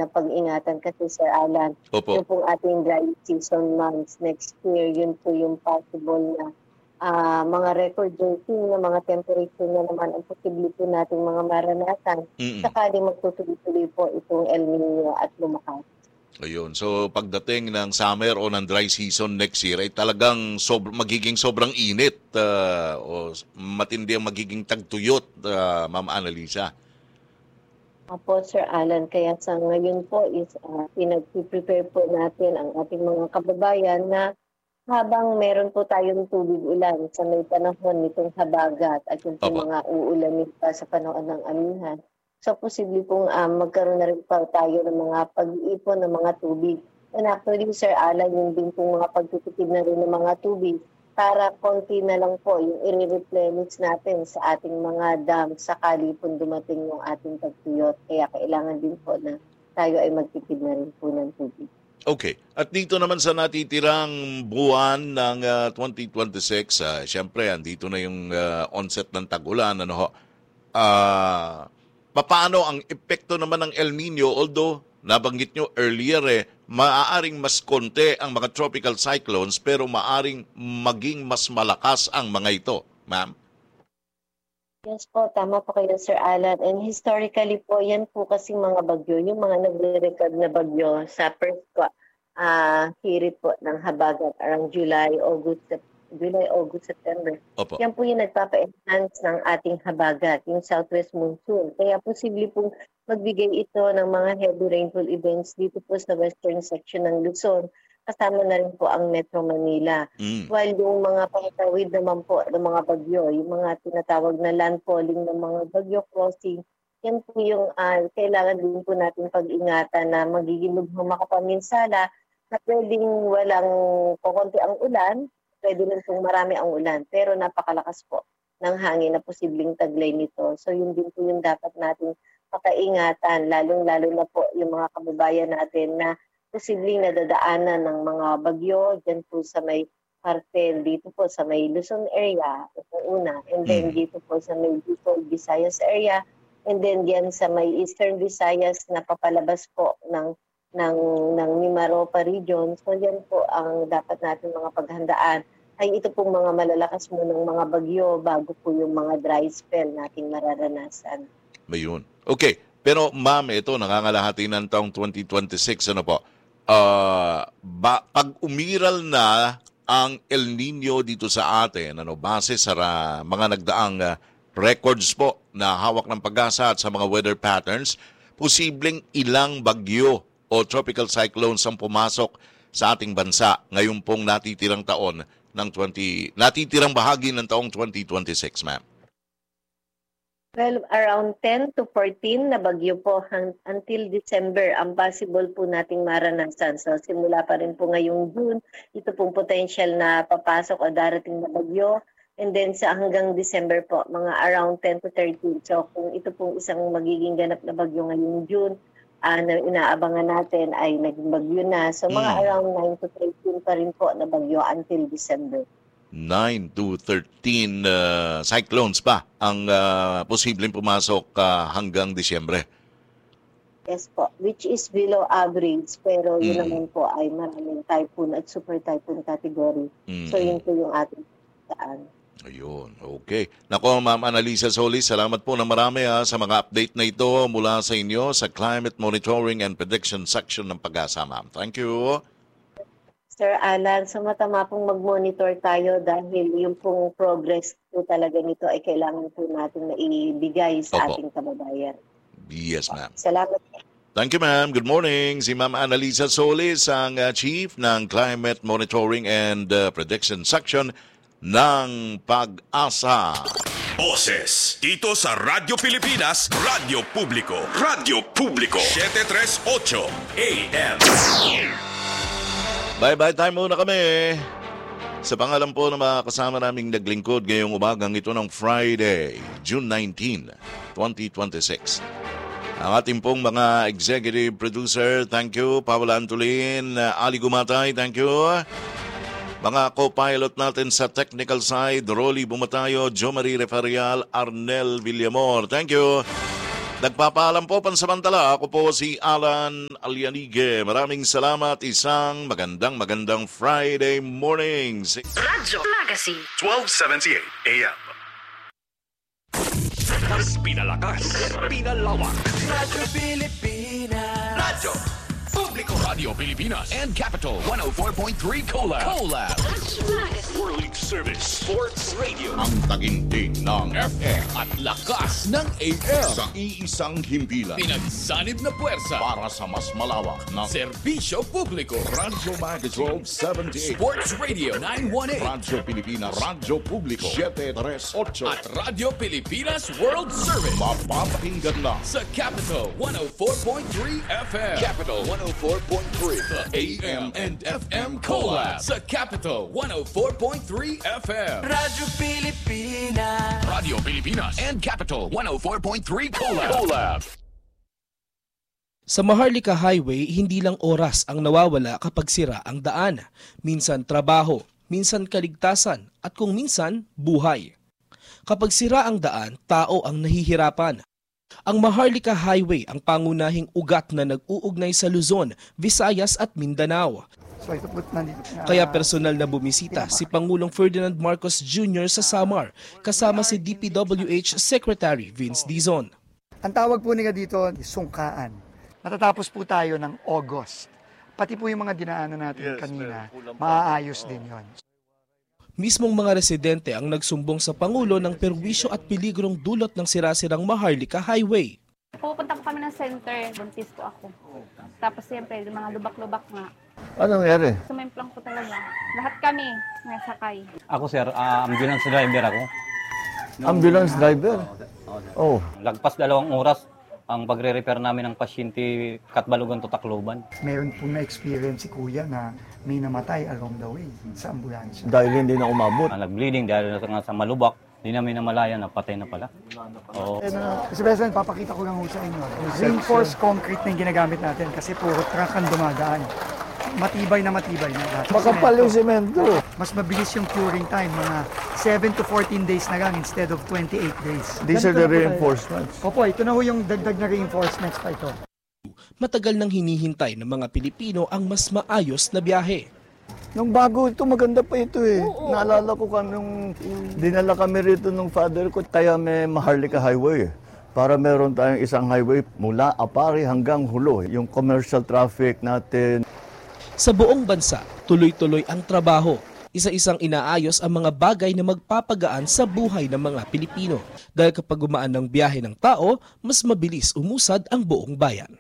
na pag-ingatan kasi Sir Alan, Opo. yung pong ating dry season months next year, yun po yung possible na mga record-breaking na mga temperature na naman ang posible po nating mga maranasan sakali magtutuloy-tuloy po itong El Nino at lumakas. Ayun. So pagdating ng summer o ng dry season next year ay talagang magiging sobrang init o matindi ang magiging tagtuyot, Ma'am Annalisa. Opo, Sir Alan. Kaya sa ngayon po is pinag-prepare po natin ang ating mga kababayan na habang meron po tayong tubig ulan sa may panahon nitong habagat at yung po mga uulan pa sa panahon ng amihan. So, posible pong magkaroon na rin pa tayo ng mga pag-iipon ng mga tubig. And actually, Sir Alan, yung din pong mga pagtutipid na rin ng mga tubig para konti na lang po yung i-replenish natin sa ating mga dam sakali po dumating yung ating pagtuyot. Kaya kailangan din po na tayo ay magtipid na rin po ng tubig. Okay. At dito naman sa natitirang buwan ng 2026, siyempre, andito na yung onset ng tag-ulan. Paano ang epekto naman ng El Nino? Although, nabanggit nyo earlier, maaaring mas konti ang mga tropical cyclones pero maaaring maging mas malakas ang mga ito, ma'am? Yes po, tama po kayo Sir Alan. And historically po, yan po kasing mga bagyo, yung mga nagre-record na bagyo sa first hirit po ng habagat around July, August, September. Opo. Yan po yung nagpapa-enhance ng ating habagat, yung southwest monsoon. Kaya posible pong magbigay ito ng mga heavy rainfall events dito po sa western section ng Luzon. Kasama na rin po ang Metro Manila. While yung mga pangtawid naman po ng mga bagyo, yung mga tinatawag na landfalling ng mga bagyo crossing, yan po yung kailangan din po natin pag-ingatan na magiging lubhang makapaminsala na pwedeng walang kukunti ang ulan, pwede rin pong marami ang ulan, pero napakalakas po ng hangin na posibleng taglay nito. So yun din po yung dapat natin pakaingatan, lalong-lalo na po yung mga kababayan natin na posibleng nadadaanan ng mga bagyo dyan po sa may Cartel, dito po sa may Luzon area, ito una, and then dito po sa may Bicol, Visayas area, and then diyan sa may Eastern Visayas na papalabas po ng Mimaropa region. So yan po ang dapat natin mga paghandaan. Ay ito pong mga malalakas mo ng mga bagyo bago po yung mga dry spell nating mararanasan. Mayun. Okay. Pero ma'am, ito nangangalahati ng taong 2026, ano po? Pag umiral na ang El Nino dito sa atin, base sa mga nagdaang records po na hawak ng Pag-asa at sa mga weather patterns, posibleng ilang bagyo o tropical cyclones ang pumasok sa ating bansa ngayon pong natitirang bahagi ng taong 2026, ma'am? Well, around 10 to 14 na bagyo po until December ang possible po nating maranasan. So simula pa rin po ngayong June, ito pong potential na papasok o darating na bagyo. And then sa hanggang December po, mga around 10 to 13. So kung ito pong isang magiging ganap na bagyo ngayong June, na inaabangan natin ay naging bagyo na. So mga around 9 to 13 pa rin po na bagyo until December. 9 to 13 cyclones pa ang posibleng pumasok hanggang Disyembre. Yes po, which is below average. Pero yun naman po ay maraming typhoon at super typhoon category. So yun po yung ating saan. Ayun, okay. Nako, Ma'am Annalisa Solis, salamat po na marami sa mga update na ito mula sa inyo sa Climate Monitoring and Prediction Section ng Pag-asa, ma'am. Thank you. Sir Alan, so matama pong mag-monitor tayo dahil yung pong progress po talaga nito ay kailangan po natin na ibigay sa ating kababayan. Yes, ma'am. Salamat. Thank you, ma'am. Good morning. Si Ma'am Annalisa Solis, ang Chief ng Climate Monitoring and Prediction Section ng Pag-asa. Boses dito sa Radyo Pilipinas, Radyo Publiko. Radyo Publiko 738 AM. Bye-bye time muna kami. Sa pangalan po ng mga kasama naming naglingkod ngayong umagang ito ng Friday, June 19, 2026. Ang ating pong mga executive producer, thank you. Paula Antolin, Ali Gumatay, thank you. Mga co-pilot natin sa technical side, Rolly Bumatayo, Jo Marie Referial, Arnel Villamor, thank you. Nagpapaalam po pansamantala. Ako po si Alan Alianige. Maraming salamat. Isang magandang Friday morning. Radyo Magazine 1278 AM. Mas pinalakas, pinalawak. Radyo Pilipinas. Radyo Publiko. Radio Pilipinas and Capital 104.3 Collab. World Service Sports Radio. Ang taginting ng FM at lakas ng AM. sa iisang himpilan Pinagsanib na puwersa para sa mas malawak na Serbisyo Publiko. Radyo Magazine 1278. Sports Radio 918 Radyo Pilipinas, Radyo Publiko 738. at Radio Pilipinas World Service Mapapakinggan lang sa Capital 104.3 FM. Capital 104.3 The AM and FM Collab sa Capital 104.3 FM. Radyo Pilipinas. Radio Pilipinas and Capital 104.3 Collab. Sa Maharlika Highway, hindi lang oras ang nawawala kapag sira ang daan. Minsan trabaho, minsan kaligtasan, at kung minsan, buhay. Kapag sira ang daan, tao ang nahihirapan. Ang Maharlika Highway ang pangunahing ugat na nag-uugnay sa Luzon, Visayas at Mindanao. So ito po nandito. Kaya personal na bumisita si Pangulong Ferdinand Marcos Jr. sa Samar kasama si DPWH Secretary Vince Dizon. Ang tawag po nila dito, sungkaan. Matatapos po tayo ng August. Pati po yung mga dinaanan natin kanina, maaayos din yon. Mismong mga residente ang nagsumbong sa Pangulo ng perwisyo at peligrong dulot ng sirasirang Maharlika Highway. Pupunta po kami ng center, buntis po ako. Tapos siyempre, yung mga lubak-lubak nga. Ano nangyari? Sumemplang po talaga. Lahat kami nasakay. Ako sir, ambulance driver ako. Ambulance driver? Oh. Lagpas 2 oras ang pagre-repair namin ng pasyente Katbalogan to Tacloban. Meron po na-experience si Kuya na may namatay along the way sa ambulansya. Dahil hindi na umabot. Nag-bleeding dahil sa malubak. Hindi namin namalayan na patay na pala. Oo. Kasi President, papakita ko lang ho sa inyo. Reinforced concrete na yung ginagamit natin kasi puro truck ang dumadaan. Matibay na lahat. Makapal yung semento. Mas mabilis yung curing time, mga 7 to 14 days na lang instead of 28 days. These are the reinforcements. Opo, ito na ho yung dagdag na reinforcements pa ito. Matagal nang hinihintay ng mga Pilipino ang mas maayos na biyahe. Nung bago ito, maganda pa ito eh. Naalala ko nung dinala kami rito nung father ko, kaya may Maharlika Highway. Para meron tayong isang highway mula Apari hanggang Hulo. Yung commercial traffic natin. Sa buong bansa, tuloy-tuloy ang trabaho. Isa-isang inaayos ang mga bagay na magpapagaan sa buhay ng mga Pilipino. Dahil kapag gumaan ng biyahe ng tao, mas mabilis umusad ang buong bayan.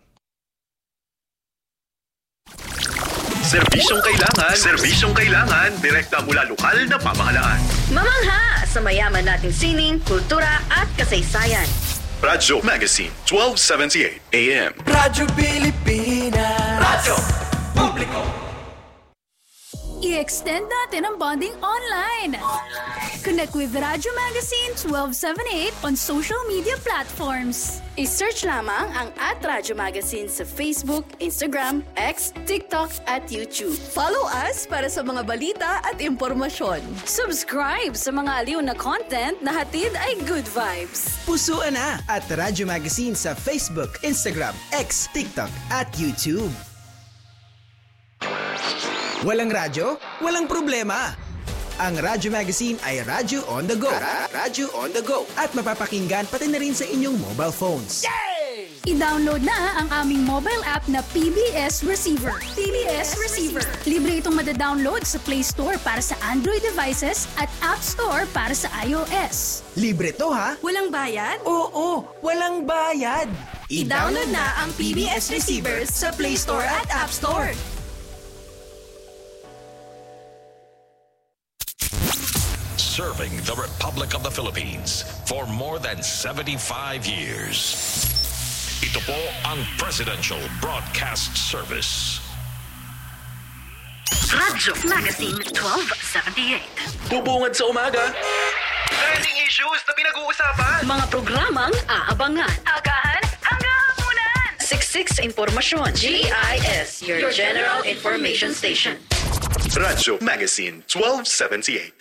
Serbisyong kailangan, direkta mula lokal na pamahalaan. Mamangha sa mayaman nating sining, kultura at kasaysayan. Radyo Magazine 1278 AM. Radyo Pilipinas. Radyo Publiko. I-extend natin ang bonding online. Connect with Radyo Magazine 1278 on social media platforms. I-search lamang ang @Radyo Magazine sa Facebook, Instagram, X, TikTok at YouTube. Follow us para sa mga balita at impormasyon. Subscribe sa mga aliw na content na hatid ay good vibes. Pusuan na at Radyo Magazine sa Facebook, Instagram, X, TikTok at YouTube. Walang radyo? Walang problema. Ang Radyo Magazine ay radyo on the go. Radyo on the go. At mapapakinggan pati na rin sa inyong mobile phones. I-download na ang aming mobile app na PBS Receiver. PBS Receiver. Libre itong madadownload sa Play Store para sa Android devices at App Store para sa iOS. Libre to ha? Walang bayad? Oo, walang bayad. I-download na ang PBS Receiver sa Play Store at App Store. Serving the Republic of the Philippines for more than 75 years. Ito po ang Presidential Broadcast Service. Radyo Magazine 1278. Bubungad sa umaga. Trending issues na pinag-uusapan. Mga programang aabangan. Agahan hanggang hapunan. Siksik sa impormasyon. GIS, your General Information Station. Radyo Magazine 1278.